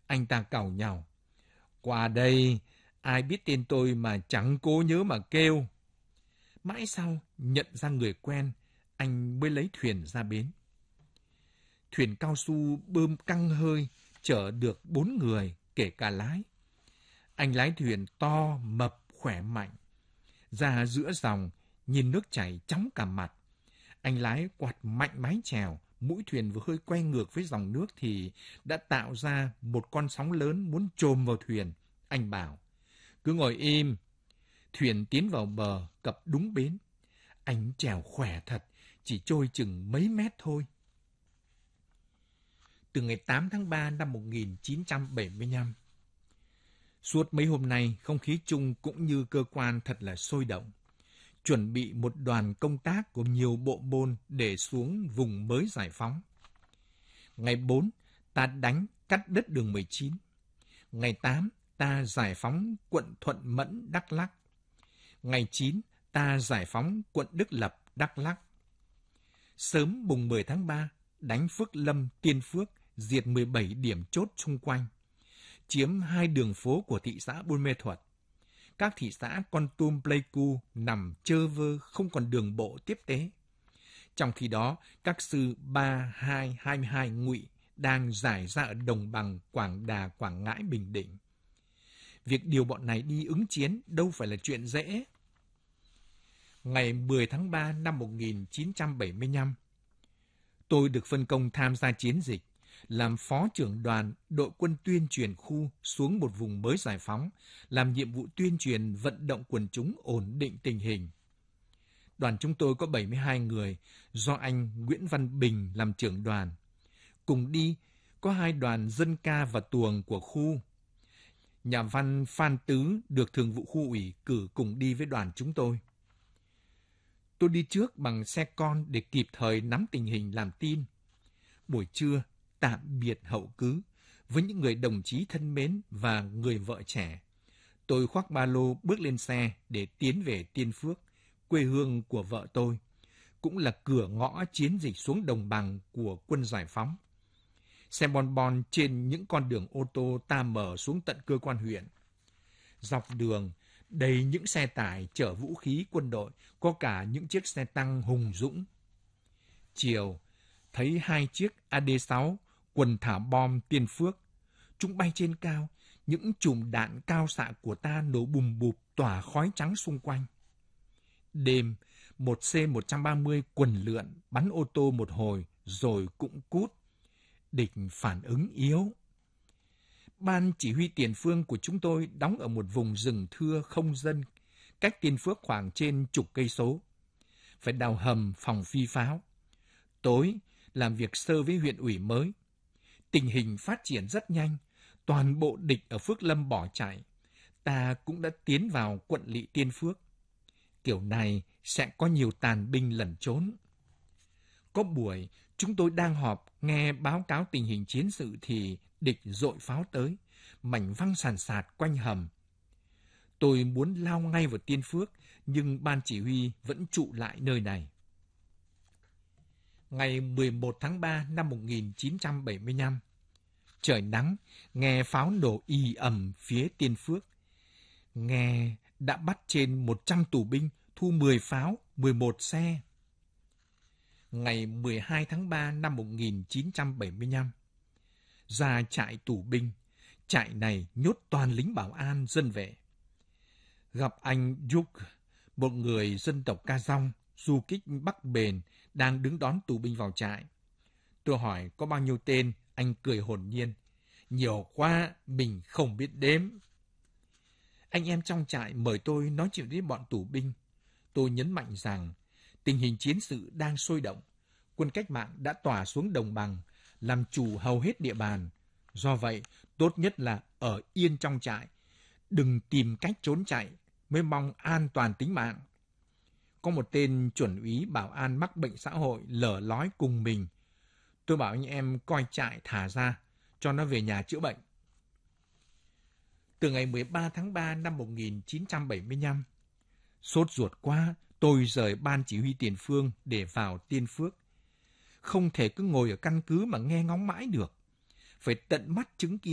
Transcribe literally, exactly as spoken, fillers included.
Anh ta càu nhàu. Qua đây, ai biết tên tôi mà chẳng cố nhớ mà kêu. Mãi sau, nhận ra người quen, anh mới lấy thuyền ra bến. Thuyền cao su bơm căng hơi, chở được bốn người, kể cả lái. Anh lái thuyền to, mập, khỏe mạnh. Ra giữa dòng, nhìn nước chảy chóng cả mặt. Anh lái quạt mạnh mái chèo, mũi thuyền vừa hơi quay ngược với dòng nước thì đã tạo ra một con sóng lớn muốn chồm vào thuyền. Anh bảo, cứ ngồi im. Thuyền tiến vào bờ, cập đúng bến. Anh chèo khỏe thật, chỉ trôi chừng mấy mét thôi. Từ ngày tám tháng ba năm một nghìn chín trăm bảy mươi lăm, suốt mấy hôm nay, không khí chung cũng như cơ quan thật là sôi động. Chuẩn bị một đoàn công tác của nhiều bộ môn để xuống vùng mới giải phóng. Ngày bốn, ta đánh cắt đất đường mười chín. Ngày tám, ta giải phóng quận Thuận Mẫn, Đắk Lắk. Ngày chín, ta giải phóng quận Đức Lập, Đắk Lắk. Sớm mùng mười tháng ba, đánh Phước Lâm, Tiên Phước, diệt mười bảy điểm chốt xung quanh, chiếm hai đường phố của thị xã Buôn Mê Thuột. Các thị xã Kon Tum, Pleiku nằm trơ vơ, không còn đường bộ tiếp tế. Trong khi đó, các sư ba, hai, hai mươi hai Ngụy đang rải ra ở đồng bằng Quảng Đà, Quảng Ngãi, Bình Định. Việc điều bọn này đi ứng chiến đâu phải là chuyện dễ. Ngày mười tháng ba năm một nghìn chín trăm bảy mươi lăm, tôi được phân công tham gia chiến dịch, làm phó trưởng đoàn đội quân tuyên truyền khu xuống một vùng mới giải phóng, làm nhiệm vụ tuyên truyền vận động quần chúng ổn định tình hình. Đoàn chúng tôi có bảy mươi hai người, do anh Nguyễn Văn Bình làm trưởng đoàn. Cùng đi có hai đoàn dân ca và tuồng của khu. Nhà văn Phan Tứ được thường vụ khu ủy cử cùng đi với đoàn chúng tôi. Tôi đi trước bằng xe con để kịp thời nắm tình hình làm tin. Buổi trưa, tạm biệt hậu cứ với những người đồng chí thân mến và người vợ trẻ. Tôi khoác ba lô bước lên xe để tiến về Tiên Phước, quê hương của vợ tôi, cũng là cửa ngõ chiến dịch xuống đồng bằng của quân giải phóng. Xe bon bon trên những con đường ô tô ta mở xuống tận cơ quan huyện. Dọc đường, đầy những xe tải chở vũ khí quân đội, có cả những chiếc xe tăng hùng dũng. Chiều, thấy hai chiếc A D sáu quần thả bom Tiên Phước. Chúng bay trên cao, những chùm đạn cao xạ của ta nổ bùm bụp tỏa khói trắng xung quanh. Đêm, một C một ba mươi quần lượn bắn ô tô một hồi rồi cũng cút. Địch phản ứng yếu. Ban chỉ huy tiền phương của chúng tôi đóng ở một vùng rừng thưa không dân, cách Tiên Phước khoảng trên chục cây số. Phải đào hầm phòng phi pháo. Tối, làm việc sơ với huyện ủy mới. Tình hình phát triển rất nhanh, toàn bộ địch ở Phước Lâm bỏ chạy. Ta cũng đã tiến vào quận lỵ Tiên Phước. Kiểu này sẽ có nhiều tàn binh lẩn trốn. Có buổi, chúng tôi đang họp nghe báo cáo tình hình chiến sự thì địch dội pháo tới, mảnh văng sàn sạt quanh hầm. Tôi muốn lao ngay vào Tiên Phước, nhưng ban chỉ huy vẫn trụ lại nơi này. Ngày mười một tháng ba năm một nghìn chín trăm bảy mươi lăm, trời nắng, nghe pháo nổ ì ầm phía Tiên Phước. Nghe đã bắt trên một trăm tù binh, thu mười pháo, mười một xe. Ngày mười hai tháng ba năm một nghìn chín trăm bảy mươi lăm, ra trại tù binh, trại này nhốt toàn lính bảo an dân vệ. Gặp anh Yuk, một người dân tộc Ca Dong, du kích Bắc Bền, đang đứng đón tù binh vào trại. Tôi hỏi có bao nhiêu tên, anh cười hồn nhiên. Nhiều quá, mình không biết đếm. Anh em trong trại mời tôi nói chuyện với bọn tù binh. Tôi nhấn mạnh rằng tình hình chiến sự đang sôi động. Quân cách mạng đã tỏa xuống đồng bằng, làm chủ hầu hết địa bàn. Do vậy, tốt nhất là ở yên trong trại, đừng tìm cách trốn chạy, mới mong an toàn tính mạng. Có một tên chuẩn úy bảo an mắc bệnh xã hội lở lói cùng mình. Tôi bảo anh em coi trại thả ra, cho nó về nhà chữa bệnh. Từ ngày mười ba tháng ba năm một nghìn chín trăm bảy mươi lăm, sốt ruột quá, tôi rời ban chỉ huy tiền phương để vào Tiên Phước. Không thể cứ ngồi ở căn cứ mà nghe ngóng mãi được. Phải tận mắt chứng kiến